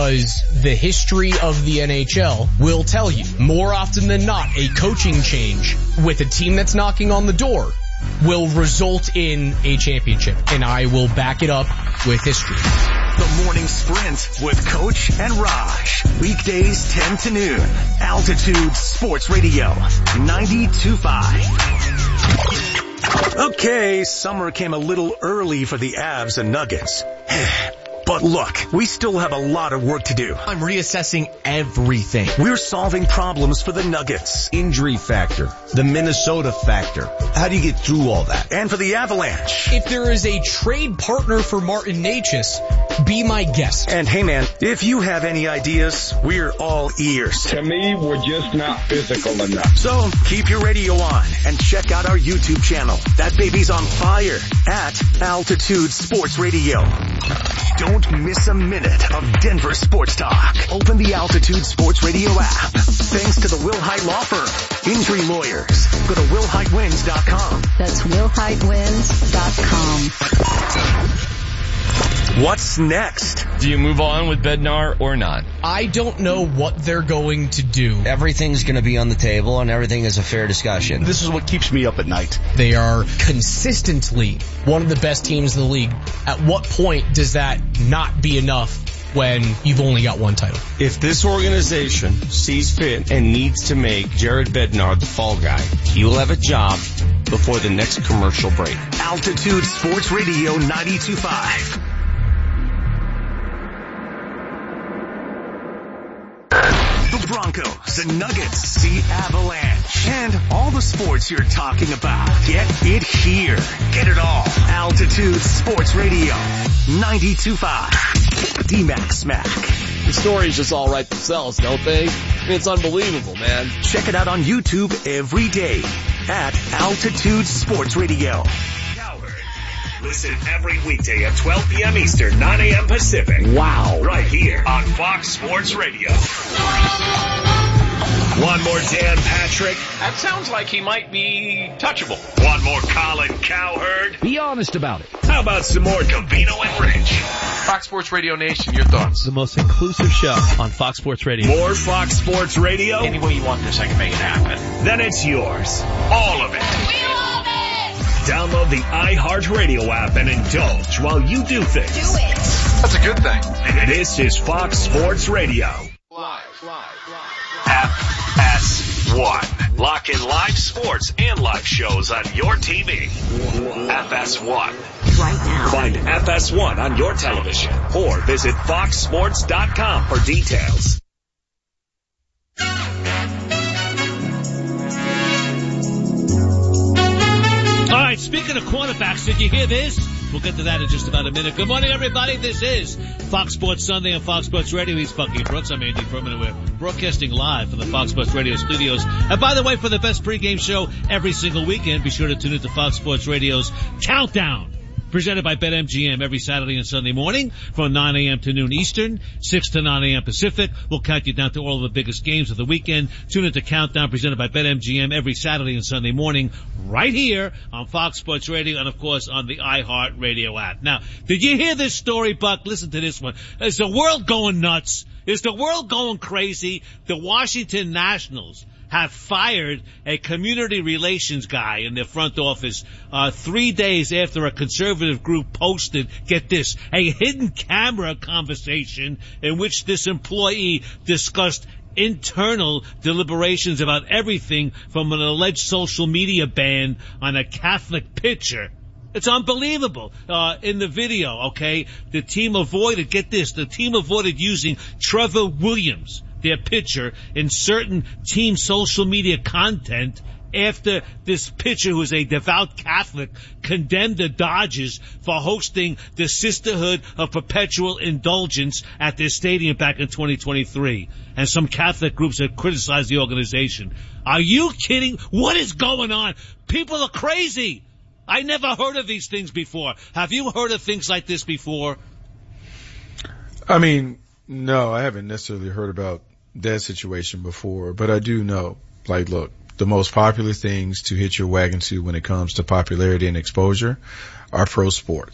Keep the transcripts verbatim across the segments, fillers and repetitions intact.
Because the history of the N H L will tell you, more often than not, a coaching change with a team that's knocking on the door will result in a championship. And I will back it up with history. The Morning Sprint with Coach and Raj. Weekdays ten to noon. Altitude Sports Radio. ninety-two point five. Okay, summer came a little early for the Avs and Nuggets. But look, we still have a lot of work to do. I'm reassessing everything. We're solving problems for the Nuggets. Injury factor, the Minnesota factor. How do you get through all that? And for the Avalanche. If there is a trade partner for Martin Necas, be my guest. And hey man, if you have any ideas, we're all ears. To me, we're just not physical enough. So keep your radio on and check out our YouTube channel. That baby's on fire at Altitude Sports Radio. Don't miss a minute of Denver sports talk. Open the Altitude Sports Radio app. Thanks to the Will Hite Law Firm. Injury lawyers. Go to will hite wins dot com. That's will hite wins dot com. What's next? Do you move on with Bednar or not? I don't know what they're going to do. Everything's going to be on the table and everything is a fair discussion. This is what keeps me up at night. They are consistently one of the best teams in the league. At what point does that not be enough when you've only got one title? If this organization sees fit and needs to make Jared Bednar the fall guy, he will have a job before the next commercial break. Altitude Sports Radio ninety-two point five. The Broncos, the Nuggets, the Avalanche, and all the sports you're talking about. Get it here. Get it all. Altitude Sports Radio, ninety-two point five. D-Mac Smack. The stories just all write themselves, don't they? I mean, it's unbelievable, man. Check it out on YouTube every day at Altitude Sports Radio. Listen every weekday at twelve p.m. Eastern, nine a.m. Pacific. Wow. Right here on Fox Sports Radio. One more Dan Patrick. That sounds like he might be touchable. One more Colin Cowherd. Be honest about it. How about some more Covino and Rich? Fox Sports Radio Nation, your thoughts? The most inclusive show on Fox Sports Radio. More Fox Sports Radio? Any way you want this, I can make it happen. Then it's yours. All of it. We love it! Download the iHeartRadio app and indulge while you do things. Do it. That's a good thing. This is Fox Sports Radio. Live, live, live. F S one. Lock in live sports and live shows on your T V. F S one. Right now. Find F S one on your television or visit fox sports dot com for details. All right, speaking of quarterbacks, did you hear this? We'll get to that in just about a minute. Good morning, everybody. This is Fox Sports Sunday on Fox Sports Radio. He's Bucky Brooks. I'm Andy Furman, and we're broadcasting live from the Fox Sports Radio studios. And by the way, for the best pregame show every single weekend, be sure to tune into Fox Sports Radio's Countdown, presented by BetMGM every Saturday and Sunday morning from nine a.m. to noon Eastern, six to nine a.m. Pacific. We'll count you down to all of the biggest games of the weekend. Tune into Countdown, presented by BetMGM every Saturday and Sunday morning right here on Fox Sports Radio and, of course, on the iHeartRadio app. Now, did you hear this story, Buck? Listen to this one. Is the world going nuts? Is the world going crazy? The Washington Nationals have fired a community relations guy in their front office uh three days after a conservative group posted, get this, a hidden camera conversation in which this employee discussed internal deliberations about everything from an alleged social media ban on a Catholic pitcher. It's unbelievable. Uh, in the video, okay, the team avoided, get this, the team avoided using Trevor Williams, their pitcher, in certain team social media content after this pitcher, who is a devout Catholic, condemned the Dodgers for hosting the Sisterhood of Perpetual Indulgence at their stadium back in twenty twenty-three. And some Catholic groups have criticized the organization. Are you kidding? What is going on? People are crazy. I never heard of these things before. Have you heard of things like this before? I mean, no, I haven't necessarily heard about that situation before, but I do know, like, look, the most popular things to hit your wagon to when it comes to popularity and exposure are pro sports.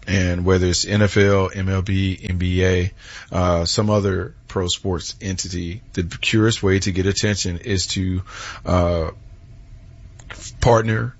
And whether it's N F L, M L B, N B A, uh, some other pro sports entity, the purest way to get attention is to, uh, partner,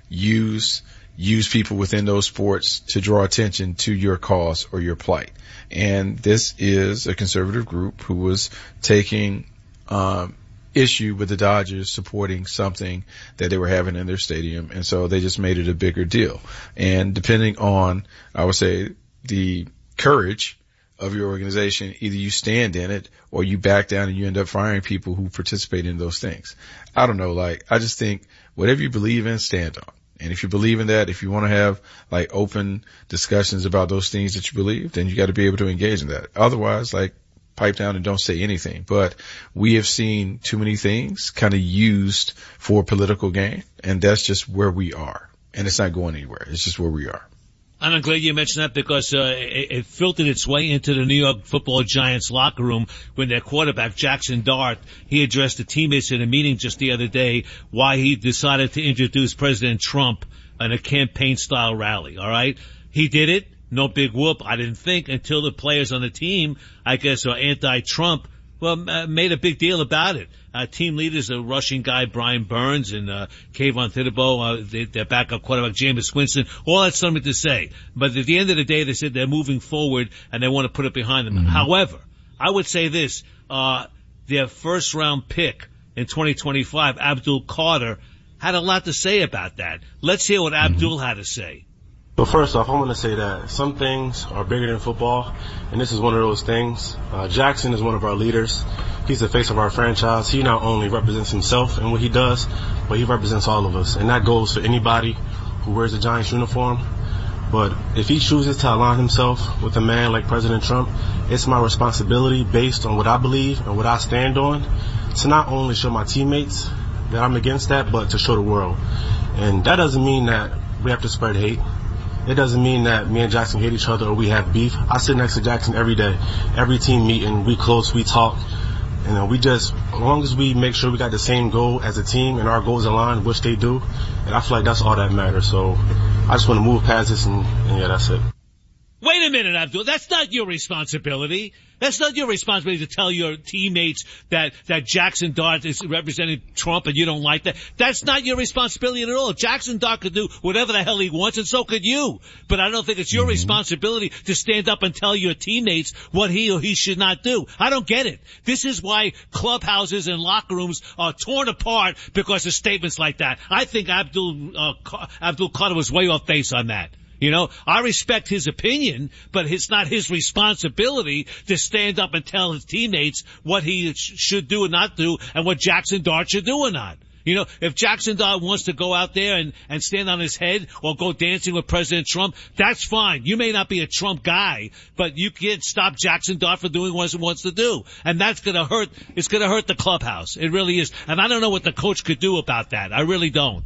use, use people within those sports to draw attention to your cause or your plight. And this is a conservative group who was taking, um, issue with the Dodgers supporting something that they were having in their stadium. And so they just made it a bigger deal. And depending on, I would say, the courage of your organization, either you stand in it or you back down and you end up firing people who participate in those things. I don't know. Like, I just think whatever you believe in, stand on. And if you believe in that, if you want to have like open discussions about those things that you believe, then you got to be able to engage in that. Otherwise, like, pipe down and don't say anything. But we have seen too many things kind of used for political gain, and that's just where we are. And it's not going anywhere. It's just where we are. And I'm glad you mentioned that because uh, it, it filtered its way into the New York Football Giants locker room when their quarterback, Jackson Dart, he addressed the teammates in a meeting just the other day why he decided to introduce President Trump in a campaign-style rally, all right? He did it. No big whoop, I didn't think, until the players on the team, I guess, are anti-Trump, well, uh, made a big deal about it. Uh, team leaders, a Russian guy, Brian Burns, and uh, Kayvon Thibodeau, uh, they, their backup quarterback, Jameis Winston, all had something to say. But at the end of the day, they said they're moving forward and they want to put it behind them. Mm-hmm. However, I would say this, uh, their first round pick in twenty twenty-five, Abdul Carter, had a lot to say about that. Let's hear what mm-hmm. Abdul had to say. Well, first off, I want to say that some things are bigger than football, and this is one of those things. Uh, Jackson is one of our leaders. He's the face of our franchise. He not only represents himself and what he does, but he represents all of us. And that goes for anybody who wears a Giants uniform. But if he chooses to align himself with a man like President Trump, it's my responsibility, based on what I believe and what I stand on, to not only show my teammates that I'm against that, but to show the world. And that doesn't mean that we have to spread hate. It doesn't mean that me and Jackson hate each other or we have beef. I sit next to Jackson every day. Every team meeting, we close, we talk. You know, we just, as long as we make sure we got the same goal as a team and our goals align, which they do, and I feel like that's all that matters. So I just want to move past this, and, and yeah, that's it. Wait a minute, Abdul. That's not your responsibility. That's not your responsibility to tell your teammates that, that Jackson Dart is representing Trump and you don't like that. That's not your responsibility at all. Jackson Dart could do whatever the hell he wants, and so could you. But I don't think it's your mm-hmm. responsibility to stand up and tell your teammates what he or he should not do. I don't get it. This is why clubhouses and locker rooms are torn apart because of statements like that. I think Abdul, uh, Abdul Carter was way off base on that. You know, I respect his opinion, but it's not his responsibility to stand up and tell his teammates what he sh- should do or not do and what Jackson Dart should do or not. You know, if Jackson Dart wants to go out there and, and stand on his head or go dancing with President Trump, that's fine. You may not be a Trump guy, but you can't stop Jackson Dart from doing what he wants to do. And that's gonna hurt, it's gonna hurt the clubhouse. It really is. And I don't know what the coach could do about that. I really don't.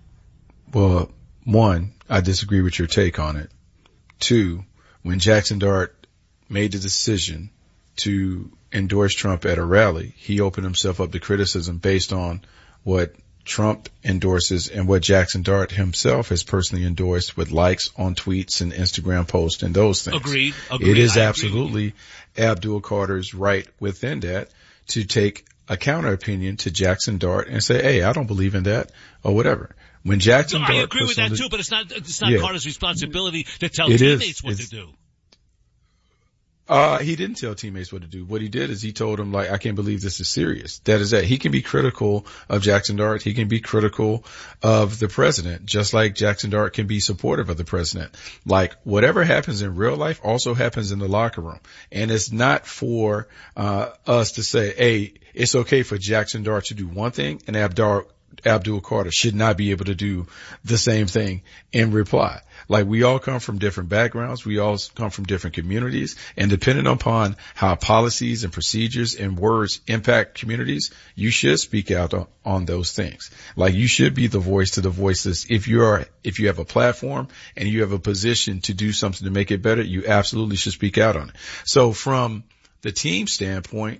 Well, one, I disagree with your take on it. Two, when Jackson Dart made the decision to endorse Trump at a rally, he opened himself up to criticism based on what Trump endorses and what Jackson Dart himself has personally endorsed with likes on tweets and Instagram posts and those things. Agreed. Agreed. It is I absolutely Abdul Carter's right within that to take a counter opinion to Jackson Dart and say, hey, I don't believe in that or whatever. When Jackson no, Dart I agree with that the, too, but it's not it's not yeah. Carter's responsibility to tell it teammates is, what to do. Uh, he didn't tell teammates what to do. What he did is he told them, like, I can't believe this is serious. That is that. He can be critical of Jackson Dart. He can be critical of the president, just like Jackson Dart can be supportive of the president. Like, whatever happens in real life also happens in the locker room. And it's not for, uh, us to say, hey, it's okay for Jackson Dart to do one thing and Abdul Abdul Carter should not be able to do the same thing in reply. Like, we all come from different backgrounds. We all come from different communities. And depending upon how policies and procedures and words impact communities, you should speak out on, on those things. Like, you should be the voice to the voiceless. If you are, if you have a platform and you have a position to do something to make it better, you absolutely should speak out on it. So from the team standpoint,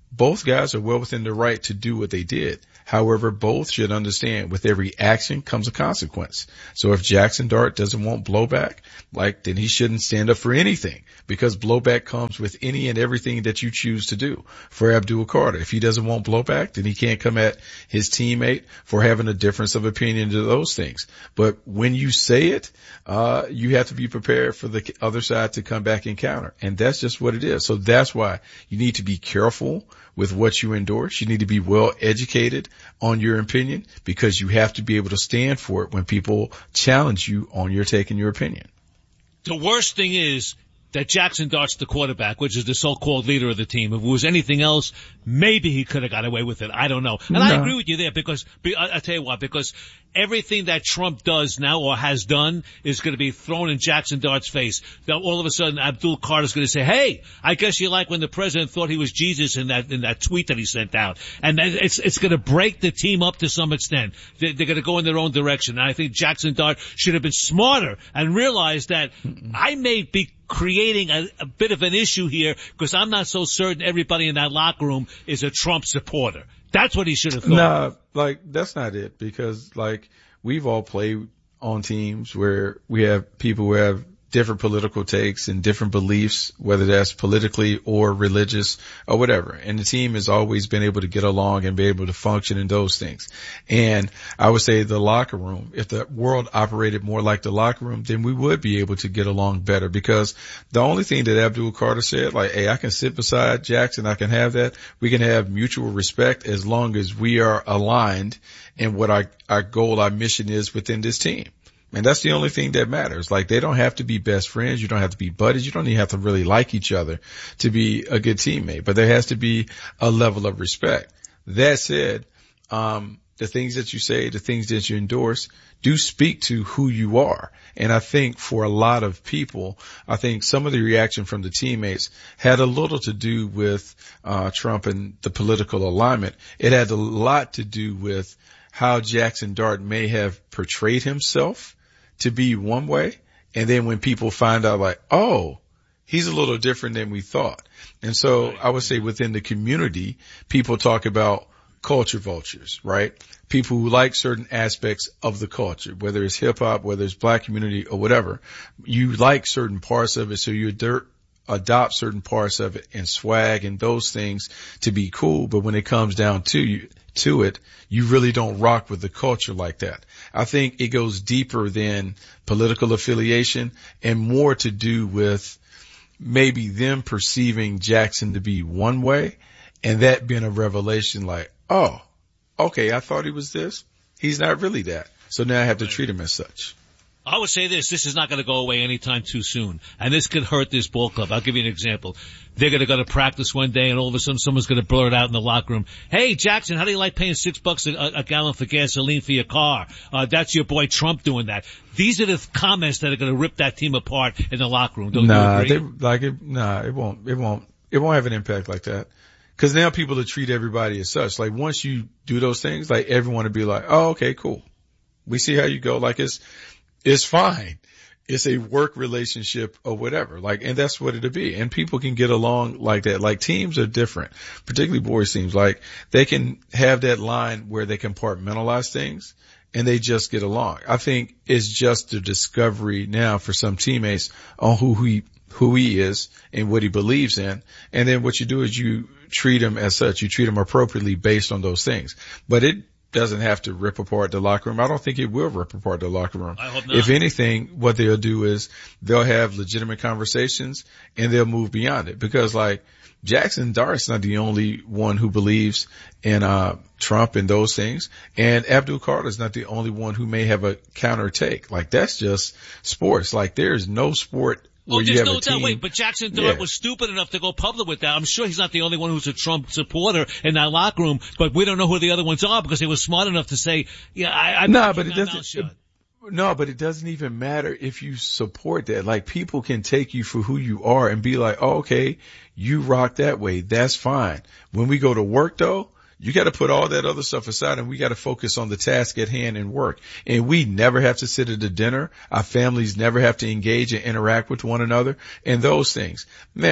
both guys are well within their right to do what they did. However, both should understand with every action comes a consequence. So if Jackson Dart doesn't want blowback, like, then he shouldn't stand up for anything, because blowback comes with any and everything that you choose to do. For Abdul Carter, if he doesn't want blowback, then he can't come at his teammate for having a difference of opinion to those things. But when you say it, uh, you have to be prepared for the other side to come back and counter. And that's just what it is. So that's why you need to be careful with what you endorse. You need to be well educated on your opinion, because you have to be able to stand for it when people challenge you on your take and your opinion. The worst thing is that Jackson Dart's the quarterback, which is the so-called leader of the team. If it was anything else, maybe he could have got away with it. I don't know. And no. I agree with you there, because I, I tell you what, because everything that Trump does now or has done is going to be thrown in Jackson Dart's face. Now, all of a sudden, Abdul Carter's going to say, "Hey, I guess you like when the president thought he was Jesus in that in that tweet that he sent out." And it's it's going to break the team up to some extent. They're, they're going to go in their own direction. And I think Jackson Dart should have been smarter and realized that Mm-mm. I may be creating a, a bit of an issue here, because I'm not so certain everybody in that locker room is a Trump supporter. That's what he should have thought. Nah, like, that's not it, because, like, we've all played on teams where we have people who have different political takes and different beliefs, whether that's politically or religious or whatever. And the team has always been able to get along and be able to function in those things. And I would say the locker room, if the world operated more like the locker room, then we would be able to get along better, because the only thing that Abdul Carter said, like, hey, I can sit beside Jackson, I can have that. We can have mutual respect as long as we are aligned in what our, our goal, our mission is within this team. And that's the only thing that matters. Like, they don't have to be best friends. You don't have to be buddies. You don't even have to really like each other to be a good teammate. But there has to be a level of respect. That said, um, the things that you say, the things that you endorse do speak to who you are. And I think for a lot of people, I think some of the reaction from the teammates had a little to do with, uh, Trump and the political alignment. It had a lot to do with how Jackson Dart may have portrayed himself to be one way. And then when people find out, like, oh, he's a little different than we thought. And so I would say within the community, people talk about culture vultures, right? People who like certain aspects of the culture, whether it's hip hop, whether it's black community or whatever. You like certain parts of it, so you dirt, adopt certain parts of it and swag and those things to be cool. But when it comes down to you, to it, you really don't rock with the culture like that. I think it goes deeper than political affiliation and more to do with maybe them perceiving Jackson to be one way, and that being a revelation, like, oh, okay, I thought he was this. He's not really that. So now I have to treat him as such. I would say this, this is not going to go away anytime too soon. And this could hurt this ball club. I'll give you an example. They're going to go to practice one day, and all of a sudden someone's going to blurt out in the locker room, "Hey, Jackson, how do you like paying six bucks a, a gallon for gasoline for your car? Uh, that's your boy Trump doing that." These are the comments that are going to rip that team apart in the locker room. Don't nah, you agree? They, like it, nah, it won't, it won't, it won't have an impact like that. Cause now people will treat everybody as such. Like, once you do those things, like, everyone will be like, "Oh, okay, cool. We see how you go." Like, it's, it's fine. It's a work relationship or whatever. Like, and that's what it'll be. And people can get along like that. Like, teams are different, particularly boys teams. Like, they can have that line where they compartmentalize things and they just get along. I think it's just the discovery now for some teammates on who he, who he is and what he believes in. And then what you do is you treat him as such. You treat him appropriately based on those things. But it doesn't have to rip apart the locker room. I don't think it will rip apart the locker room. I hope not. If anything, what they'll do is they'll have legitimate conversations and they'll move beyond it, because, like, Jackson Dart's not the only one who believes in uh Trump and those things, and Abdul Carter's not the only one who may have a counter take. Like, that's just sports. Like, there's no sport Oh, there's no doubt. Wait, but Jackson Dart yeah. was stupid enough to go public with that. I'm sure he's not the only one who's a Trump supporter in that locker room, but we don't know who the other ones are because they were smart enough to say, yeah, I, I'm no, but it doesn't. It, no, but it doesn't even matter if you support that. Like, people can take you for who you are and be like, oh, okay, you rock that way. That's fine. When we go to work, though, you got to put all that other stuff aside and we got to focus on the task at hand and work. And we never have to sit at a dinner. Our families never have to engage and interact with one another and those things. Now,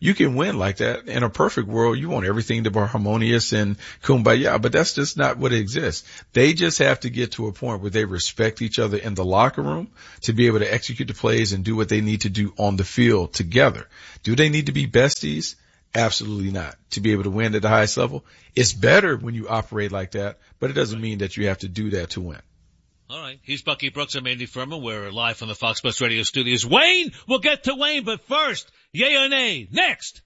You can win like that. In a perfect world, you want everything to be harmonious and kumbaya, but that's just not what exists. They just have to get to a point where they respect each other in the locker room to be able to execute the plays and do what they need to do on the field together. Do they need to be besties? Absolutely not. To be able to win at the highest level, it's better when you operate like that, but it doesn't mean that you have to do that to win. All right. He's Bucky Brooks. I'm Andy Furman. We're live from the Fox Sports Radio studios. Wayne, we'll get to Wayne, but first, yay or nay? Next.